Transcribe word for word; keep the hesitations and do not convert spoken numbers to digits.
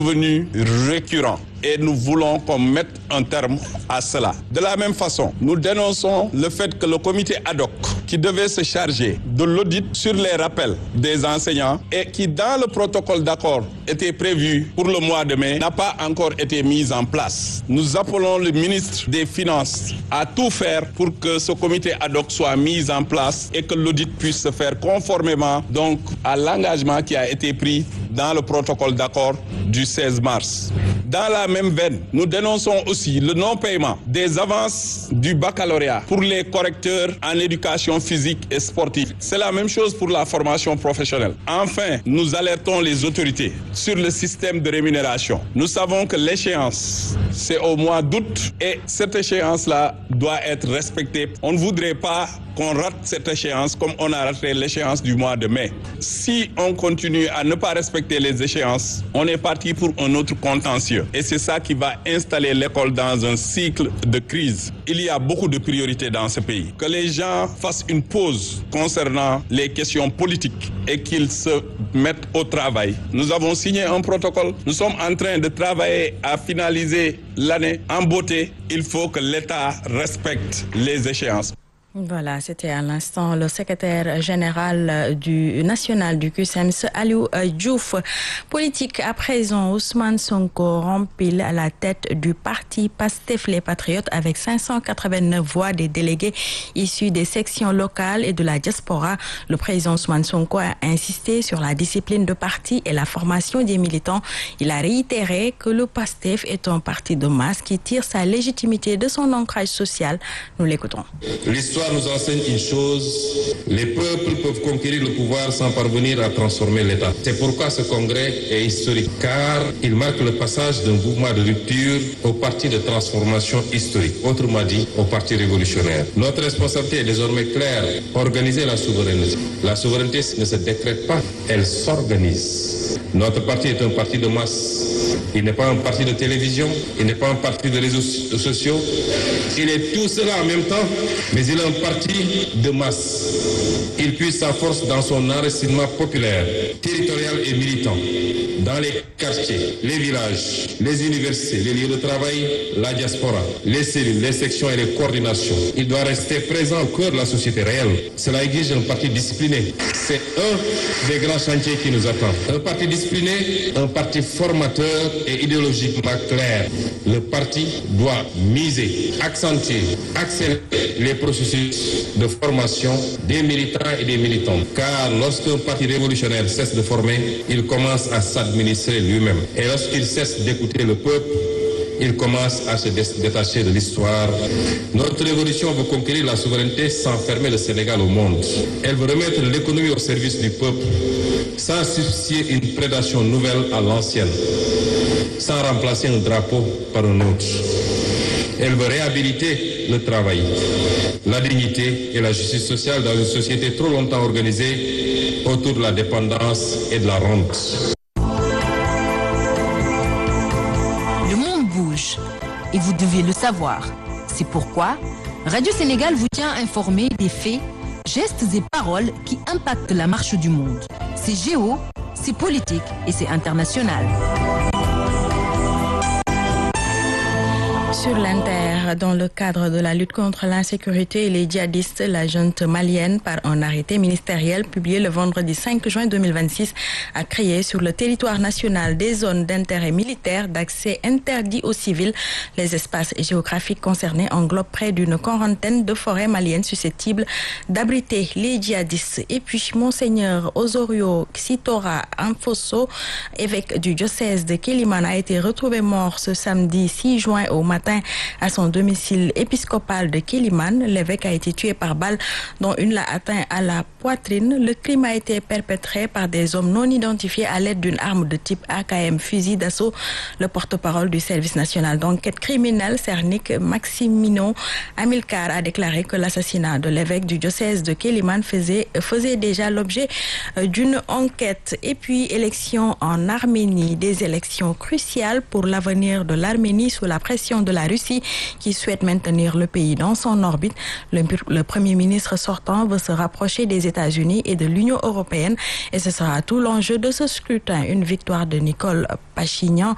devenu récurrent et nous voulons qu'on mette un terme à cela. De la même façon, nous dénonçons le fait que le comité ad hoc qui devait se charger de l'audit sur les rappels des enseignants et qui dans le protocole d'accord était prévu pour le mois de mai n'a pas encore été mis en place. Nous appelons le ministre des Finances à tout faire pour que ce comité ad hoc soit mis en place et que l'audit puisse se faire conformément donc à l'engagement qui a été pris dans le protocole d'accord du seize mars. Dans la même veine, nous dénonçons aussi le non-paiement des avances du baccalauréat pour les correcteurs en éducation physique et sportive. C'est la même chose pour la formation professionnelle. Enfin, nous alertons les autorités sur le système de rémunération. Nous savons que l'échéance, c'est au mois d'août et cette échéance-là doit être respectée. On ne voudrait pas qu'on rate cette échéance comme on a raté l'échéance du mois de mai. Si on continue à ne pas respecter les échéances, on est parti pour un autre contentieux. Et c'est ça qui va installer l'école dans un cycle de crise. Il y a beaucoup de priorités dans ce pays. Que les gens fassent une pause concernant les questions politiques et qu'ils se mettent au travail. Nous avons signé un protocole. Nous sommes en train de travailler à finaliser l'année en beauté. Il faut que l'État respecte les échéances. Voilà, c'était à l'instant le secrétaire général du national du Q S E M S, Aliou Diouf. Politique à présent, Ousmane Sonko rempile à la tête du parti Pastef les Patriotes avec cinq cent quatre-vingt-neuf voix des délégués issus des sections locales et de la diaspora. Le président Ousmane Sonko a insisté sur la discipline de parti et la formation des militants. Il a réitéré que le Pastef est un parti de masse qui tire sa légitimité de son ancrage social. Nous l'écoutons. L'histoire nous enseigne une chose, les peuples peuvent conquérir le pouvoir sans parvenir à transformer l'État. C'est pourquoi ce congrès est historique, car il marque le passage d'un mouvement de rupture au parti de transformation historique, autrement dit, au parti révolutionnaire. Notre responsabilité est désormais claire, organiser la souveraineté. La souveraineté ne se décrète pas, elle s'organise. Notre parti est un parti de masse. Il n'est pas un parti de télévision, il n'est pas un parti de réseaux sociaux. Il est tout cela en même temps, mais il est un parti de masse. Il puise sa force dans son enracinement populaire, territorial et militant. Dans les quartiers, les villages, les universités, les lieux de travail, la diaspora, les cellules, les sections et les coordinations. Il doit rester présent au cœur de la société réelle. Cela exige un parti discipliné. C'est un des grands chantiers qui nous attend. Un parti discipliné, un parti formateur et idéologiquement clair. Le parti doit miser, accentuer, accélérer les processus de formation des militants et des militants. Car lorsqu'un parti révolutionnaire cesse de former, il commence à s'administrer lui-même. Et lorsqu'il cesse d'écouter le peuple, il commence à se détacher de l'histoire. Notre révolution veut conquérir la souveraineté sans fermer le Sénégal au monde. Elle veut remettre l'économie au service du peuple, sans substituer une prédation nouvelle à l'ancienne, sans remplacer un drapeau par un autre. Elle veut réhabiliter le travail, la dignité et la justice sociale dans une société trop longtemps organisée autour de la dépendance et de la rente. Le monde bouge et vous devez le savoir. C'est pourquoi Radio Sénégal vous tient informé des faits, gestes et paroles qui impactent la marche du monde. C'est géo, c'est politique et c'est international. Sur l'Inter, dans le cadre de la lutte contre l'insécurité et les djihadistes, la junte malienne, par un arrêté ministériel publié le vendredi cinq juin deux mille vingt-six, a créé sur le territoire national des zones d'intérêt militaire d'accès interdit aux civils. Les espaces géographiques concernés englobent près d'une quarantaine de forêts maliennes susceptibles d'abriter les djihadistes. Et puis, Monseigneur Osorio Xitora Anfosso, évêque du diocèse de Kélimane, a été retrouvé mort ce samedi six juin au matin à son domicile épiscopal de Kélimane. L'évêque a été tué par balle, dont une l'a atteint à la poitrine. Le crime a été perpétré par des hommes non identifiés à l'aide d'une arme de type A K M, fusil d'assaut. Le porte-parole du service national d'enquête criminelle, Cernic Maximino Amilcar, a déclaré que l'assassinat de l'évêque du diocèse de Kélimane faisait, faisait déjà l'objet d'une enquête. Et puis, élections en Arménie, des élections cruciales pour l'avenir de l'Arménie sous la pression de la Russie qui souhaite maintenir le pays dans son orbite. Le, le Premier ministre sortant veut se rapprocher des États-Unis et de l'Union européenne et ce sera tout l'enjeu de ce scrutin. Une victoire de Nicole Pachignan